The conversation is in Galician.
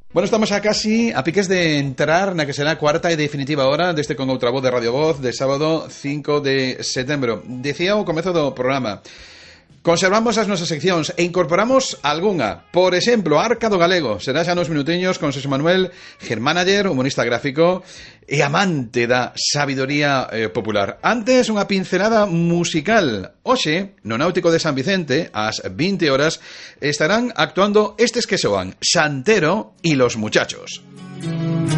Bueno, estamos casi a piques de entrar na que será a cuarta e definitiva hora deste Con Outra Voz de Radio Voz de sábado 5 de setembro. Decía ao comezo do programa, conservamos as nosas seccións e incorporamos algunha. Por exemplo, Arca do Galego. Será xa nos minutiños con Xosé Manuel Germánayer, humorista gráfico e amante da sabidoría popular. Antes, unha pincelada musical. Hoxe, no Náutico de San Vicente, ás 20 horas, estarán actuando estes que soan Santero y los Muchachos.